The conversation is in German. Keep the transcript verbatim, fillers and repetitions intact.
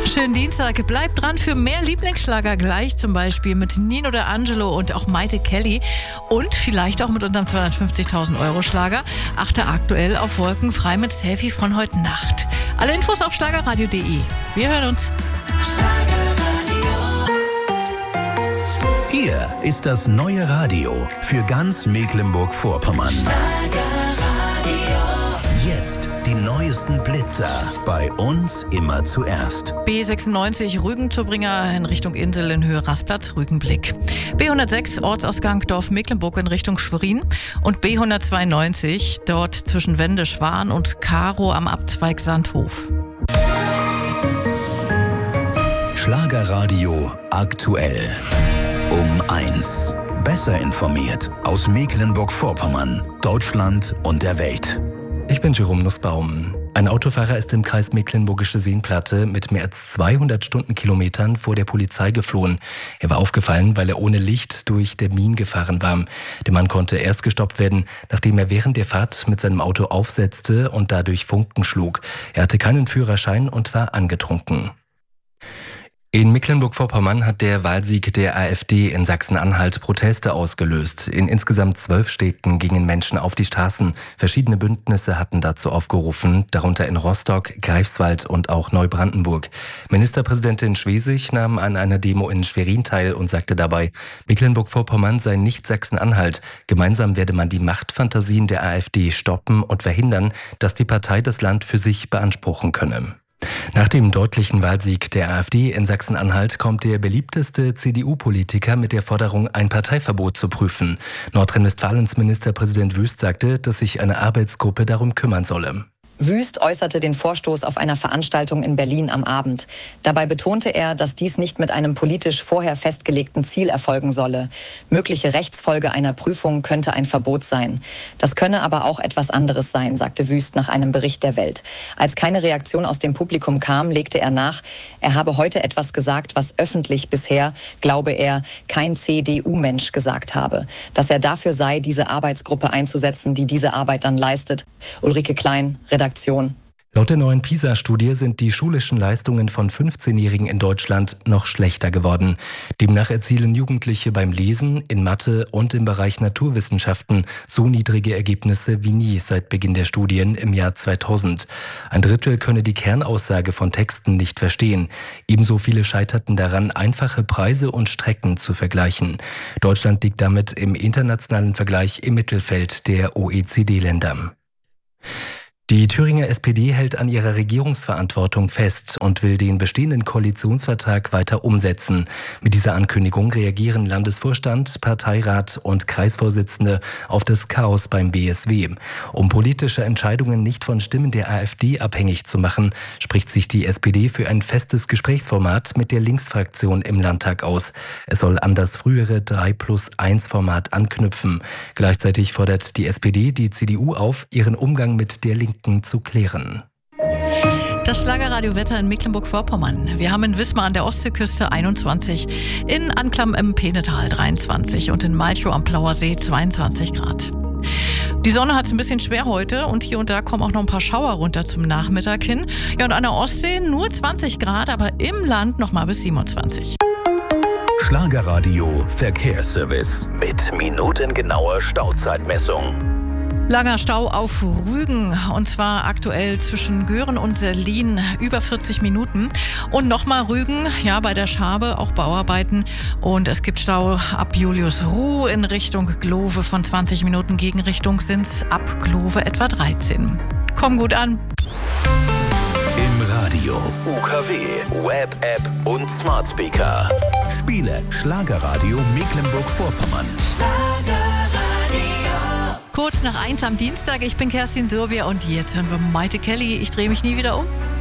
Schönen Dienstag. Bleibt dran für mehr Lieblingsschlager gleich, zum Beispiel mit Nino D'Angelo und auch Maite Kelly und vielleicht auch mit unserem zweihundertfünfzigtausend Euro Schlager. Achte aktuell auf Wolken frei mit Selfie von heute Nacht. Alle Infos auf schlagerradio punkt de. Wir hören uns. Hier ist das neue Radio für ganz Mecklenburg-Vorpommern. Jetzt die neuesten Blitzer. Bei uns immer zuerst. B sechsundneunzig Rügen-Zurbringer in Richtung Insel in Höhe Rastplatz, Rügenblick. B hundertsechs Ortsausgang Dorf Mecklenburg in Richtung Schwerin. Und B hundertzweiundneunzig dort zwischen Wende Schwan und Karo am Abzweig Sandhof. Schlagerradio aktuell. Um eins. Besser informiert aus Mecklenburg-Vorpommern, Deutschland und der Welt. Ich bin Jerome Nussbaum. Ein Autofahrer ist im Kreis Mecklenburgische Seenplatte mit mehr als zweihundert Stundenkilometern vor der Polizei geflohen. Er war aufgefallen, weil er ohne Licht durch Demmin gefahren war. Der Mann konnte erst gestoppt werden, nachdem er während der Fahrt mit seinem Auto aufsetzte und dadurch Funken schlug. Er hatte keinen Führerschein und war angetrunken. In Mecklenburg-Vorpommern hat der Wahlsieg der AfD in Sachsen-Anhalt Proteste ausgelöst. In insgesamt zwölf Städten gingen Menschen auf die Straßen. Verschiedene Bündnisse hatten dazu aufgerufen, darunter in Rostock, Greifswald und auch Neubrandenburg. Ministerpräsidentin Schwesig nahm an einer Demo in Schwerin teil und sagte dabei, Mecklenburg-Vorpommern sei nicht Sachsen-Anhalt. Gemeinsam werde man die Machtfantasien der AfD stoppen und verhindern, dass die Partei das Land für sich beanspruchen könne. Nach dem deutlichen Wahlsieg der AfD in Sachsen-Anhalt kommt der beliebteste C D U-Politiker mit der Forderung, ein Parteiverbot zu prüfen. Nordrhein-Westfalens Ministerpräsident Wüst sagte, dass sich eine Arbeitsgruppe darum kümmern solle. Wüst äußerte den Vorstoß auf einer Veranstaltung in Berlin am Abend. Dabei betonte er, dass dies nicht mit einem politisch vorher festgelegten Ziel erfolgen solle. Mögliche Rechtsfolge einer Prüfung könnte ein Verbot sein. Das könne aber auch etwas anderes sein, sagte Wüst nach einem Bericht der Welt. Als keine Reaktion aus dem Publikum kam, legte er nach, er habe heute etwas gesagt, was öffentlich bisher, glaube er, kein C D U-Mensch gesagt habe. Dass er dafür sei, diese Arbeitsgruppe einzusetzen, die diese Arbeit dann leistet. Ulrike Klein, Redaktion. Laut der neuen PISA-Studie sind die schulischen Leistungen von fünfzehnjährigen in Deutschland noch schlechter geworden. Demnach erzielen Jugendliche beim Lesen, in Mathe und im Bereich Naturwissenschaften so niedrige Ergebnisse wie nie seit Beginn der Studien im Jahr zweitausend. Ein Drittel könne die Kernaussage von Texten nicht verstehen. Ebenso viele scheiterten daran, einfache Preise und Strecken zu vergleichen. Deutschland liegt damit im internationalen Vergleich im Mittelfeld der O E C D-Länder. Die Thüringer S P D hält an ihrer Regierungsverantwortung fest und will den bestehenden Koalitionsvertrag weiter umsetzen. Mit dieser Ankündigung reagieren Landesvorstand, Parteirat und Kreisvorsitzende auf das Chaos beim B S W. Um politische Entscheidungen nicht von Stimmen der AfD abhängig zu machen, spricht sich die S P D für ein festes Gesprächsformat mit der Linksfraktion im Landtag aus. Es soll an das frühere drei plus eins Format anknüpfen. Gleichzeitig fordert die S P D die C D U auf, ihren Umgang mit der Linken zu klären. Das Schlagerradio-Wetter in Mecklenburg-Vorpommern. Wir haben in Wismar an der Ostseeküste einundzwanzig, in Anklam im Peenetal dreiundzwanzig und in Malchow am Plauer See zweiundzwanzig Grad. Die Sonne hat es ein bisschen schwer heute und hier und da kommen auch noch ein paar Schauer runter zum Nachmittag hin. Ja, und an der Ostsee nur zwanzig Grad, aber im Land noch mal bis siebenundzwanzig. Schlagerradio Verkehrsservice mit minutengenauer Stauzeitmessung. Langer Stau auf Rügen und zwar aktuell zwischen Göhren und Serlin über vierzig Minuten. Und nochmal Rügen, ja bei der Schabe auch Bauarbeiten und es gibt Stau ab Julius-Ruh in Richtung Glove von zwanzig Minuten, Gegenrichtung sind's ab Glove etwa dreizehn. Komm gut an. Im Radio, U K W, Web-App und Smart Speaker. Spiele Schlagerradio Mecklenburg-Vorpommern. Kurz nach eins am Dienstag, ich bin Kerstin Surbier und jetzt hören wir Maite Kelly, ich drehe mich nie wieder um.